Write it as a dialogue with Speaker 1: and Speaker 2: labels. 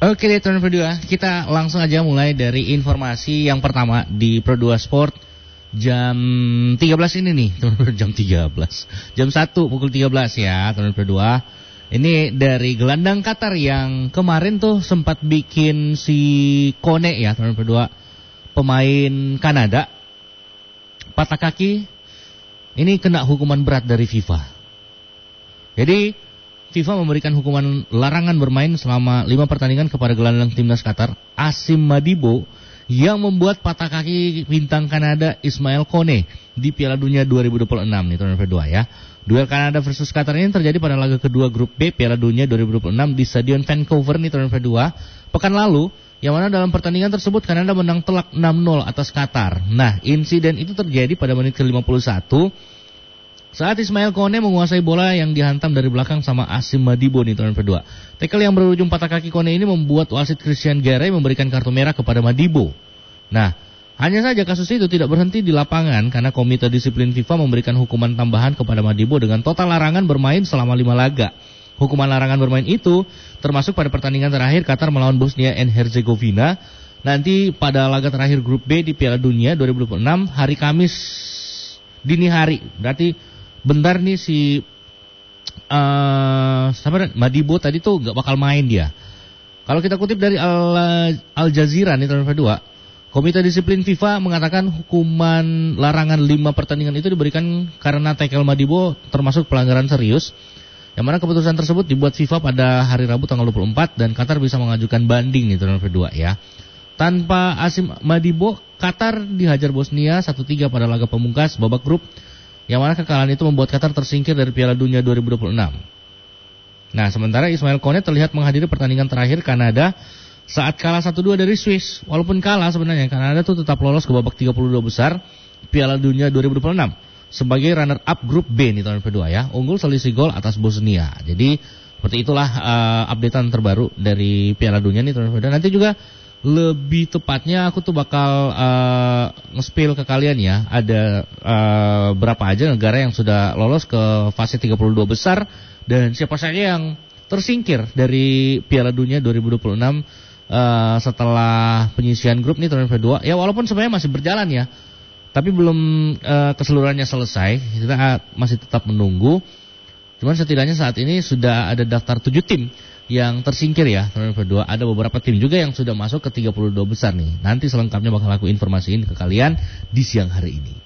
Speaker 1: Oke deh teman Pro 2, kita langsung aja mulai dari informasi yang pertama di Pro 2 Sport jam 13 ini nih, jam 13. Jam 1 pukul 13 ya, teman Pro 2. Ini dari gelandang Qatar yang kemarin tuh sempat bikin si Kone ya, teman Pro 2. Pemain Kanada patah kaki. Ini kena hukuman berat dari FIFA. Jadi FIFA memberikan hukuman larangan bermain selama 5 pertandingan kepada gelandang timnas Qatar, Asim Madibo, yang membuat patah kaki bintang Kanada Ismail Kone di Piala Dunia 2026 nih, teman Pro 2 ya. Duel Kanada versus Qatar ini terjadi pada laga kedua grup B Piala Dunia 2026 di Stadion Vancouver nih, teman Pro 2. Pekan lalu, yang mana dalam pertandingan tersebut Kanada menang telak 6-0 atas Qatar. Nah, insiden itu terjadi pada menit ke-51 saat Ismail Kone menguasai bola yang dihantam dari belakang sama Asim Madibo nih, teman Pro 2. Tackle yang berujung patah kaki Kone ini membuat wasit Christian Garay memberikan kartu merah kepada Madibo. Nah, hanya saja kasus itu tidak berhenti di lapangan karena Komite Disiplin FIFA memberikan hukuman tambahan kepada Madibo dengan total larangan bermain selama 5 laga. Hukuman larangan bermain itu termasuk pada pertandingan terakhir Qatar melawan Bosnia and Herzegovina nanti pada laga terakhir grup B di Piala Dunia 2026 hari Kamis dini hari. Berarti bentar nih si Madibo tadi tuh gak bakal main dia. Kalau kita kutip dari Al Jazeera nih, teman Pro 2, Komite Disiplin FIFA mengatakan hukuman larangan 5 pertandingan itu diberikan karena tackle Madibo termasuk pelanggaran serius, yang mana keputusan tersebut dibuat FIFA pada hari Rabu tanggal 24 dan Qatar bisa mengajukan banding nih, teman Pro 2 ya. Tanpa Asim Madibo, Qatar dihajar Bosnia 1-3 pada laga pemungkas babak grup, yang mana kekalahan itu membuat Qatar tersingkir dari Piala Dunia 2026. Nah, sementara Ismail Kone terlihat menghadiri pertandingan terakhir Kanada saat kalah 1-2 dari Swiss. Walaupun kalah sebenarnya, Kanada tuh tetap lolos ke babak 32 besar Piala Dunia 2026 sebagai runner-up grup B nih, teman Pro 2 ya. Unggul selisih gol atas Bosnia. Jadi, seperti itulah updatean terbaru dari Piala Dunia nih, teman Pro 2. Nanti juga lebih tepatnya aku tuh bakal nge-spill ke kalian ya. Ada berapa aja negara yang sudah lolos ke fase 32 besar dan siapa saja yang tersingkir dari Piala Dunia 2026 setelah penyisian grup nih, teman Pro 2. Ya walaupun sebenarnya masih berjalan ya, tapi belum keseluruhannya selesai. Kita masih tetap menunggu. Cuman setidaknya saat ini sudah ada daftar 7 tim yang tersingkir ya, teman Pro 2. Ada beberapa tim juga yang sudah masuk ke 32 besar nih. Nanti selengkapnya bakal aku informasiin ke kalian di siang hari ini.